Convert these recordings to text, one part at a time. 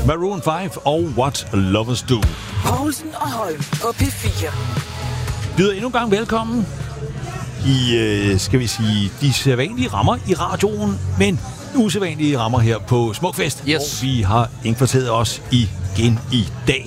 Maroon 5 og What Lovers Do. Poulsen og Holm på P4. Byder endnu en gang velkommen i, skal vi sige, de sædvanlige rammer i radioen, men usædvanlige rammer her på Smukfest. Yes. Og vi har indkvarteret os igen i dag.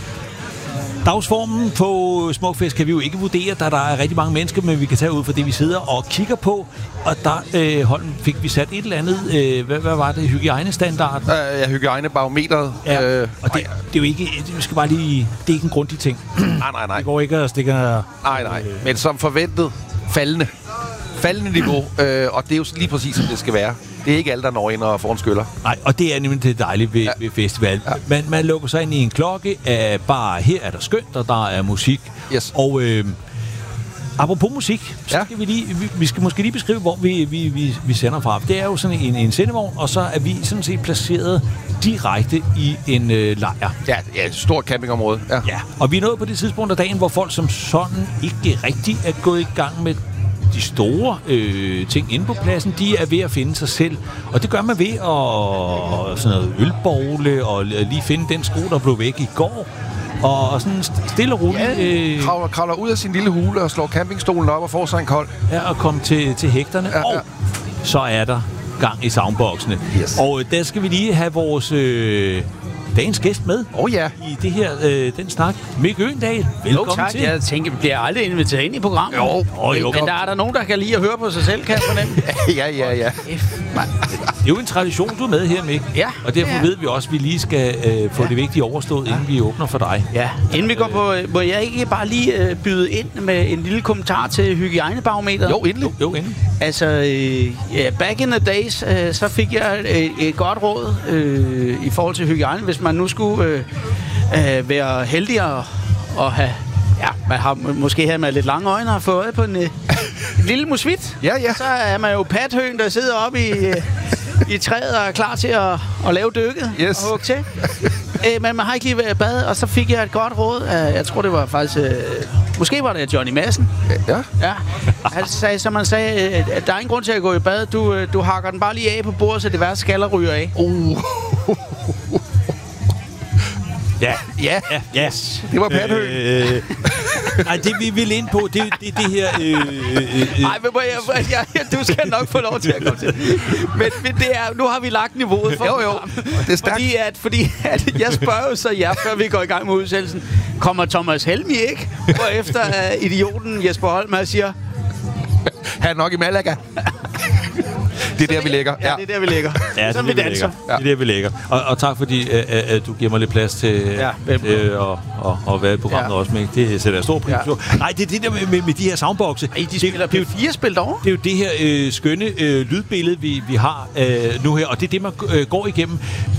Dagsformen på Smukfest kan vi jo ikke vurdere, da der er rigtig mange mennesker, men vi kan tage ud for det, vi sidder og kigger på. Og der, Holm, fik vi sat et eller andet, hvad var det, hygiejnestandard? Ja, hygiejnebarometeret. Ja, og det er jo ikke, vi skal bare lige, det er ikke en grundig ting. Nej. Det går ikke at stikke... Nej. Men som forventet, faldende niveau, og det er jo lige præcis, som det skal være. Det er ikke alle, der når ind og får en skyller. Nej, og det er nemlig det dejlige ved festival. Ja. Man lukker sig ind i en klokke af bare, her er der skønt, og der er musik. Yes. Og apropos musik, så skal vi skal måske lige beskrive, hvor vi sender fra. Det er jo sådan en sendevogn, og så er vi sådan set placeret direkte i en lejr. Ja, et stort campingområde. Ja, og vi er nået på det tidspunkt af dagen, hvor folk som sådan ikke rigtig er gået i gang med de store ting inde på pladsen. De er ved at finde sig selv. Og det gør man ved at sådan noget ølbogle og lige finde den sko, der blev væk i går. Og sådan stille og roligt. Kravler ud af sin lille hule og slår campingstolen op og får sig en kold. Ja, og komme til hægterne. Ja. Og så er der gang i soundboxene. Yes. Og der skal vi lige have vores dagens gæst med. I det her, den snak. Mikkel Øgendahl, velkommen til. Jeg tænker, vi bliver aldrig inviteret ind i programmet. Jo. Men der er nogen, der kan lide at høre på sig selv, kan jeg fornemme. Ja. Det er jo en tradition, du er med her, Mikkel. Ja. Og derfor ved vi også, at vi lige skal få det vigtige overstået, inden vi åbner for dig. Ja. Inden vi går på, må jeg ikke bare lige byde ind med en lille kommentar til hygiejnebarometeret? Jo, endelig. Jo, endelig. Altså, back in the days, så fik jeg et godt råd i forhold til hygiejne. Hvis man nu skulle være heldig og have... Ja, man har måske her med lidt lange øjne og få øje på en lille musvit. Ja. Så er man jo pathøen, der sidder oppe i træet og er klar til at lave dykket og hugge til. Men man har ikke lige været i bad, og så fik jeg et godt råd. Jeg tror, det var faktisk... måske var det Johnny Madsen. Ja. Han sagde, at der er ingen grund til at gå i bad. Du hakker den bare lige af på bordet, så det værste skaller ryger af. Ja. Det var pathøen. Nej, det vi vil ind på, det her... Nej, men du skal nok få lov til at komme til. Men det er, nu har vi lagt niveauet for programmet. Det er stærkt. Fordi jeg spørger jo så jer, før vi går i gang med udsendelsen. Kommer Thomas Helmi ikke? Og efter idioten Jesper Holm siger... Han er nok i Malaga. Det er der, vi ligger. Ja, det er der, vi ligger. Ja, så vi danser. Det er der, vi ligger. Og tak fordi, at du giver mig lidt plads til at være i programmet også, med. Det sætter jeg stor pris på. Nej, det er det der med de her soundboxe. De spiller P4-spil derovre. Det er jo det her skønne lydbillede, vi har nu her, og det er det, man går igennem.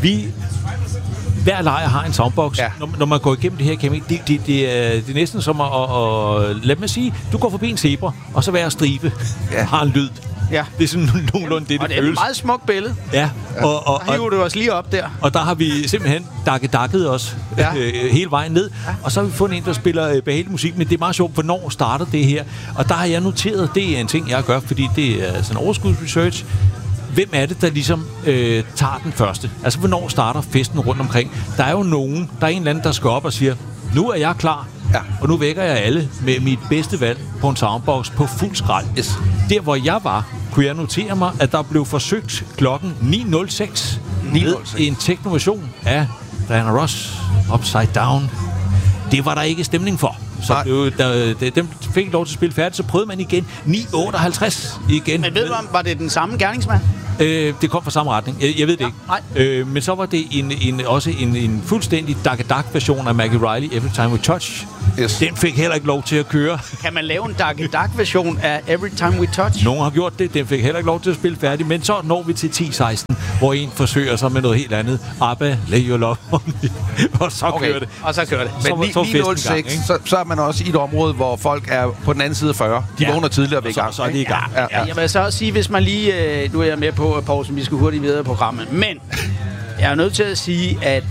Hver lejr har en soundbox. Ja. Når man går igennem det her camping, det er næsten som at lad mig sige, du går forbi en zebra, og så hver stribe har en lyd. Ja. Det er sådan nogenlunde det og det er et meget smukt billede. Ja. Og hiver du os lige op der. Og der har vi simpelthen dakket os hele vejen ned. Ja. Og så har vi fundet en, der spiller behagelig musik, men det er meget sjovt, hvornår starter det her. Og der har jeg noteret, det er en ting, jeg gør, fordi det er sådan overskudsresearch. Hvem er det, der ligesom tager den første? Altså, hvornår starter festen rundt omkring? Der er jo nogen, der er en eller anden, der skal op og siger, nu er jeg klar, og nu vækker jeg alle med mit bedste valg på en soundbox på fuld skrald. Yes. Der, hvor jeg var, kunne jeg notere mig, at der blev forsøgt klokken 9.06 med en teknoversion af Diana Ross, Upside Down. Det var der ikke stemning for. Så dem fik lov til at spille færdigt, så prøvede man igen 9.58 igen. Men ved du, var det den samme gerningsmand? Det kom fra samme retning. Jeg ved det ikke. Men så var det også en fuldstændig Dak-Dak-version af Maggie Riley, Every Time We Touch. Yes. Den fik heller ikke lov til at køre. Kan man lave en Dak-Dak-version af Every Time We Touch? Nogen har gjort det. Den fik heller ikke lov til at spille færdig. Men så når vi til 10.16, hvor en forsøger sig med noget helt andet. ABBA, Lay Your Love On Me. Og så kører det. Og så kører det. Men 9.06, så er man også i et område, hvor folk er på den anden side af 40. De vågner tidligere ved i gang. Så er de i gang. Ja. Jeg vil så også sige, hvis man lige... nu er jeg med på, Poulsen, vi skal hurtigt videre i programmet. Men jeg er nødt til at sige, at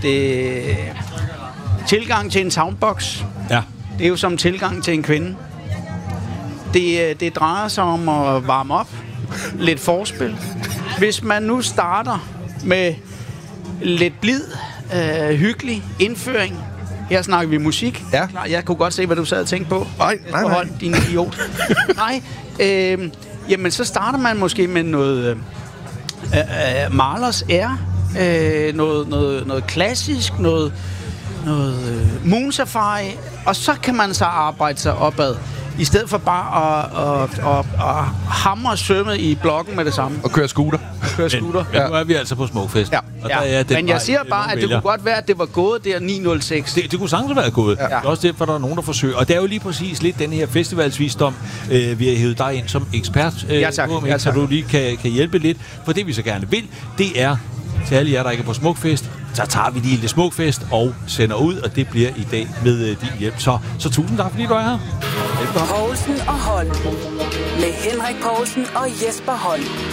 tilgang til en soundbox, det er jo som tilgang til en kvinde. Det drejer sig om at varme op. Lidt forspil. Hvis man nu starter med lidt blid hyggelig indføring. Her snakker vi musik. Ja. Klar, jeg kunne godt se, hvad du sad og tænkte på. Nej. Din idiot. Nej. Jamen, så starter man måske med noget Mahlers Air. Noget klassisk, noget Moon Safari. Og så kan man så arbejde sig opad. I stedet for bare at hamre sømmet i blokken med det samme. Og køre scooter. Men nu er vi altså på Smukfest. Ja. Og der er Men jeg siger bare, at det kunne godt være, at det var gået der 906. Det kunne sagtens være gået. Ja. Det er også derfor, der er nogen, der forsøger. Og det er jo lige præcis lidt den her festivalsvisdom, vi har hævet dig ind som ekspert. Så du lige kan hjælpe lidt. For det, vi så gerne vil, det er til alle jer, der ikke er på Smukfest, så tager vi lige en Smukfest og sender ud, og det bliver i dag med din hjælp. Så tusind tak, fordi du er her. Poulsen og Holm. Med Henrik Poulsen og Jesper Holm.